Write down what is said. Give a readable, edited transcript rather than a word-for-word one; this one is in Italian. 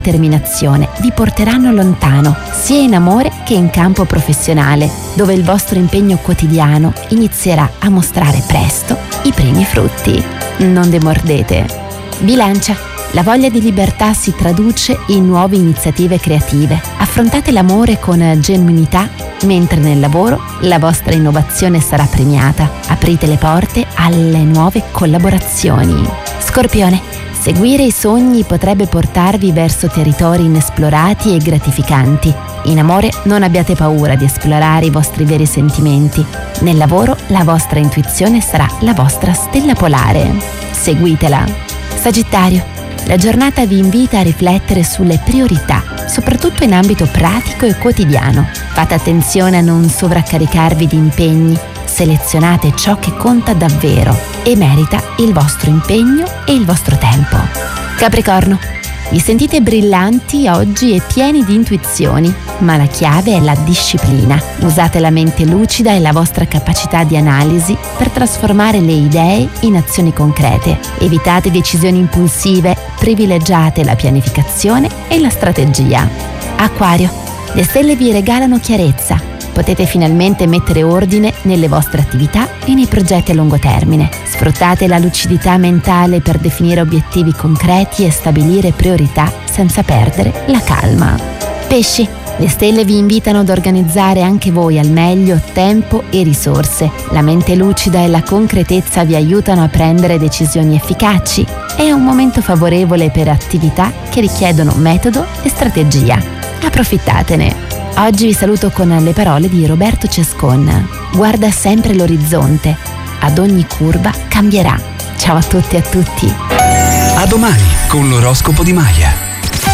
determinazione vi porteranno lontano, sia in amore che in campo professionale, dove il vostro impegno quotidiano inizierà a mostrare presto i primi frutti. Non demordete. Bilancia. La voglia di libertà si traduce in nuove iniziative creative. Affrontate l'amore con genuinità, mentre nel lavoro la vostra innovazione sarà premiata. Aprite le porte alle nuove collaborazioni. Scorpione. Seguire i sogni potrebbe portarvi verso territori inesplorati e gratificanti. In amore non abbiate paura di esplorare i vostri veri sentimenti. Nel lavoro la vostra intuizione sarà la vostra stella polare. Seguitela. Sagittario. La giornata vi invita a riflettere sulle priorità, soprattutto in ambito pratico e quotidiano. Fate attenzione a non sovraccaricarvi di impegni. Selezionate ciò che conta davvero e merita il vostro impegno e il vostro tempo. Capricorno. Vi sentite brillanti oggi e pieni di intuizioni, ma la chiave è la disciplina. Usate la mente lucida e la vostra capacità di analisi per trasformare le idee in azioni concrete. Evitate decisioni impulsive, privilegiate la pianificazione e la strategia. Acquario. Le stelle vi regalano chiarezza. Potete finalmente mettere ordine nelle vostre attività e nei progetti a lungo termine. Sfruttate la lucidità mentale per definire obiettivi concreti e stabilire priorità senza perdere la calma. Pesci. Le stelle vi invitano ad organizzare anche voi al meglio tempo e risorse. La mente lucida e la concretezza vi aiutano a prendere decisioni efficaci. È un momento favorevole per attività che richiedono metodo e strategia. Approfittatene. Oggi vi saluto con le parole di Roberto Cescon. Guarda sempre l'orizzonte, ad ogni curva cambierà. Ciao a tutti e a tutti. A domani con l'oroscopo di Maya.